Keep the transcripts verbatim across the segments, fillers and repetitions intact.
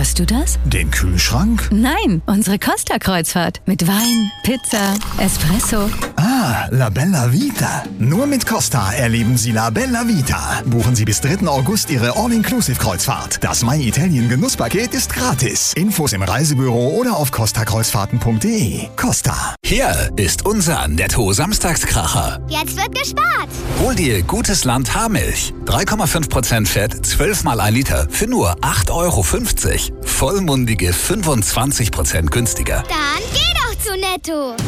Hörst du das? Den Kühlschrank? Nein, unsere Costa-Kreuzfahrt. Mit Wein, Pizza, Espresso. Ah, La Bella Vita. Nur mit Costa erleben Sie La Bella Vita. Buchen Sie bis dritten August Ihre All-Inclusive-Kreuzfahrt. Das My Italien Genusspaket ist gratis. Infos im Reisebüro oder auf costa kreuzfahrten punkt de. Costa. Hier ist unser Netto-Samstagskracher. Jetzt wird gespart. Hol dir Gutes Land Haarmilch. drei Komma fünf Prozent Fett, zwölf mal ein Liter für nur acht Euro fünfzig. Vollmundige fünfundzwanzig Prozent günstiger. Dann geh doch zu Netto.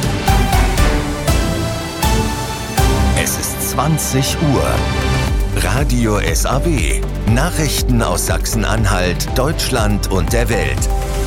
Es ist zwanzig Uhr. Radio S A W. Nachrichten aus Sachsen-Anhalt, Deutschland und der Welt.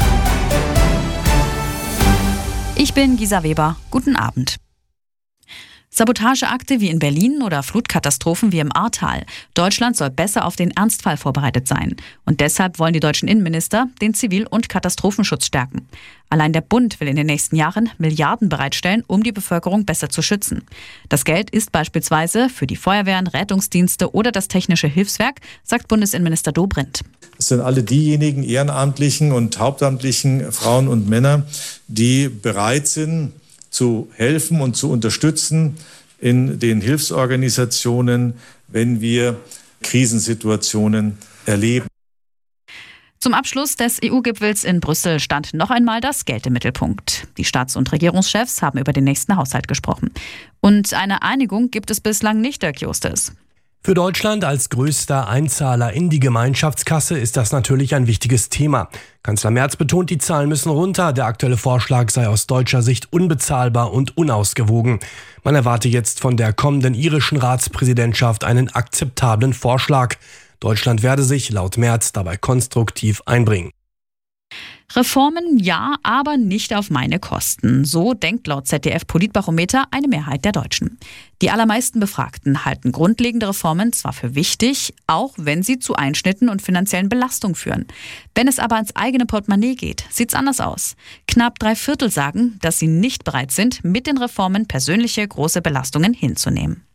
Ich bin Gisa Weber. Guten Abend. Sabotageakte wie in Berlin oder Flutkatastrophen wie im Ahrtal. Deutschland soll besser auf den Ernstfall vorbereitet sein. Und deshalb wollen die deutschen Innenminister den Zivil- und Katastrophenschutz stärken. Allein der Bund will in den nächsten Jahren Milliarden bereitstellen, um die Bevölkerung besser zu schützen. Das Geld ist beispielsweise für die Feuerwehren, Rettungsdienste oder das Technische Hilfswerk, sagt Bundesinnenminister Dobrindt. Es sind alle diejenigen ehrenamtlichen und hauptamtlichen Frauen und Männer, die bereit sind, zu helfen und zu unterstützen in den Hilfsorganisationen, wenn wir Krisensituationen erleben. Zum Abschluss des E U-Gipfels in Brüssel stand noch einmal das Geld im Mittelpunkt. Die Staats- und Regierungschefs haben über den nächsten Haushalt gesprochen. Und eine Einigung gibt es bislang nicht, Dirk Justes. Für Deutschland als größter Einzahler in die Gemeinschaftskasse ist das natürlich ein wichtiges Thema. Kanzler Merz betont, die Zahlen müssen runter. Der aktuelle Vorschlag sei aus deutscher Sicht unbezahlbar und unausgewogen. Man erwarte jetzt von der kommenden irischen Ratspräsidentschaft einen akzeptablen Vorschlag. Deutschland werde sich laut Merz dabei konstruktiv einbringen. Reformen ja, aber nicht auf meine Kosten. So denkt laut Z D F-Politbarometer eine Mehrheit der Deutschen. Die allermeisten Befragten halten grundlegende Reformen zwar für wichtig, auch wenn sie zu Einschnitten und finanziellen Belastungen führen. Wenn es aber ans eigene Portemonnaie geht, sieht's anders aus. Knapp drei Viertel sagen, dass sie nicht bereit sind, mit den Reformen persönliche große Belastungen hinzunehmen.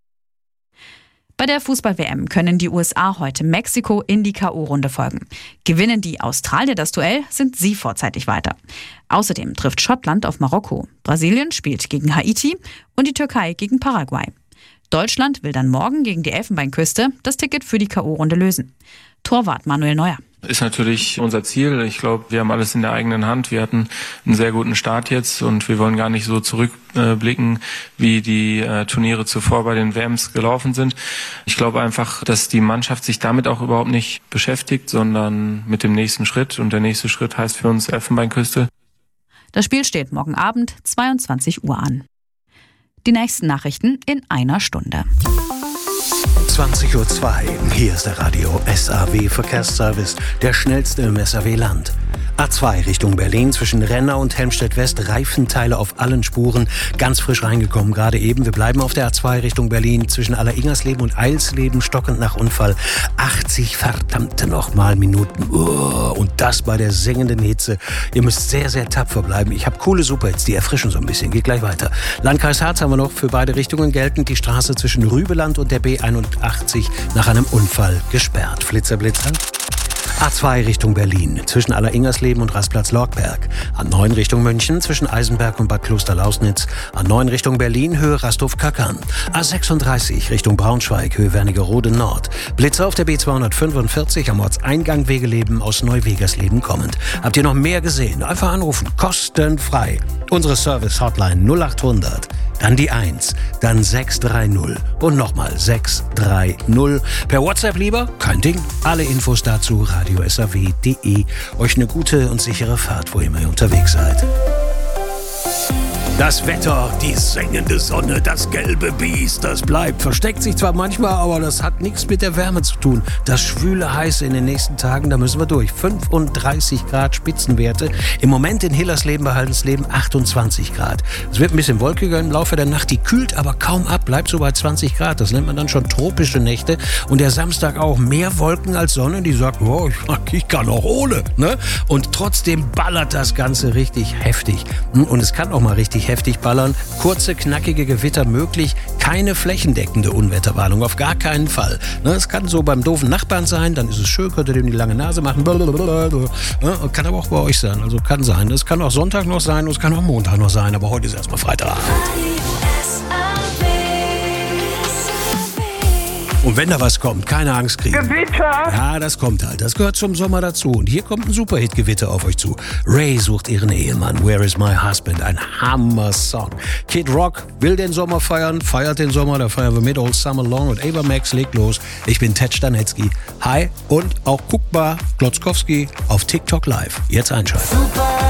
Bei der Fußball-W M können die U S A heute Mexiko in die K O-Runde folgen. Gewinnen die Australier das Duell, sind sie vorzeitig weiter. Außerdem trifft Schottland auf Marokko. Brasilien spielt gegen Haiti und die Türkei gegen Paraguay. Deutschland will dann morgen gegen die Elfenbeinküste das Ticket für die K O-Runde lösen. Torwart Manuel Neuer. Ist natürlich unser Ziel. Ich glaube, wir haben alles in der eigenen Hand. Wir hatten einen sehr guten Start jetzt und wir wollen gar nicht so zurückblicken, wie die äh, Turniere zuvor bei den W Ms gelaufen sind. Ich glaube einfach, dass die Mannschaft sich damit auch überhaupt nicht beschäftigt, sondern mit dem nächsten Schritt. Und der nächste Schritt heißt für uns Elfenbeinküste. Das Spiel steht morgen Abend zweiundzwanzig Uhr an. Die nächsten Nachrichten in einer Stunde. zwanzig Uhr zwei. Hier ist der Radio S A W Verkehrsservice, der schnellste im S A W-Land. A zwei Richtung Berlin zwischen Renner und Helmstedt-West, Reifenteile auf allen Spuren, ganz frisch reingekommen gerade eben. Wir bleiben auf der A zwei Richtung Berlin zwischen Alleringersleben und Eilsleben, stockend nach Unfall. achtzig verdammte nochmal Minuten. Oh, und das bei der sengenden Hitze. Ihr müsst sehr, sehr tapfer bleiben. Ich habe coole Superhits, die erfrischen so ein bisschen. Geht gleich weiter. Landkreis Harz haben wir noch für beide Richtungen geltend. Die Straße zwischen Rübeland und der B einundachtzig nach einem Unfall gesperrt. Flitzer, Blitzer. A zwei Richtung Berlin zwischen Alleringersleben und Rastplatz-Lorgberg. A neun Richtung München zwischen Eisenberg und Bad Klosterlausnitz. A neun Richtung Berlin Höhe Rasthof-Kackern. A sechsunddreißig Richtung Braunschweig Höhe Wernigerode Nord. Blitzer auf der B zweihundertfünfundvierzig am Ortseingang Wegeleben aus Neuwegersleben kommend. Habt ihr noch mehr gesehen? Einfach anrufen. Kostenfrei. Unsere Service-Hotline null achthundert. Dann die eins, dann sechs drei null und nochmal sechs drei null. Per WhatsApp lieber? Kein Ding. Alle Infos dazu radio s a w punkt de. Euch eine gute und sichere Fahrt, wo immer ihr unterwegs seid. Das Wetter, die sengende Sonne, das gelbe Biest, das bleibt. Versteckt sich zwar manchmal, aber das hat nichts mit der Wärme zu tun. Das schwüle Heiße in den nächsten Tagen, da müssen wir durch. fünfunddreißig Grad Spitzenwerte. Im Moment in Hillersleben bei Haldensleben achtundzwanzig Grad. Es wird ein bisschen wolkiger im Laufe der Nacht, die kühlt aber kaum ab, bleibt so bei zwanzig Grad. Das nennt man dann schon tropische Nächte. Und der Samstag auch mehr Wolken als Sonne, die sagt, oh, ich kann auch ohne. Ne? Und trotzdem ballert das Ganze richtig heftig. Und es kann kann auch mal richtig heftig ballern. Kurze, knackige Gewitter möglich. Keine flächendeckende Unwetterwarnung, auf gar keinen Fall. Ne, es kann so beim doofen Nachbarn sein, dann ist es schön, könnt ihr dem die lange Nase machen. Ne, kann aber auch bei euch sein, also kann sein. Das kann auch Sonntag noch sein und es kann auch Montag noch sein, aber heute ist erstmal Freitag. Und wenn da was kommt, keine Angst kriegen. Gewitter! Ja, das kommt halt. Das gehört zum Sommer dazu. Und hier kommt ein Superhit-Gewitter auf euch zu. Ray sucht ihren Ehemann. Where is my husband? Ein Hammer-Song. Kid Rock will den Sommer feiern, feiert den Sommer. Da feiern wir mit All Summer Long. Und Ava Max legt los. Ich bin Ted Stanetzky. Hi und auch guckbar Glotzkowski auf TikTok Live. Jetzt einschalten. Super.